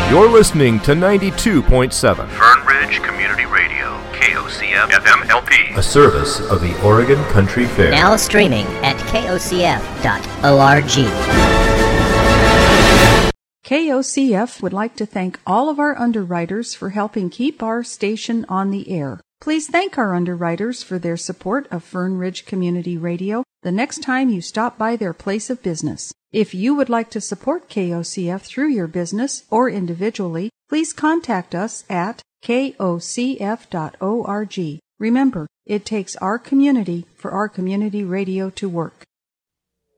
You're listening to 92.7 Fern Ridge Community Radio, KOCF FMLP, a service of the Oregon Country Fair. Now streaming at kocf.org. KOCF would like to thank all of our underwriters for helping keep our station on the air. Please thank our underwriters for their support of Fern Ridge Community Radio the next time you stop by their place of business. If you would like to support KOCF through your business or individually, please contact us at kocf.org. Remember, it takes our community for our community radio to work.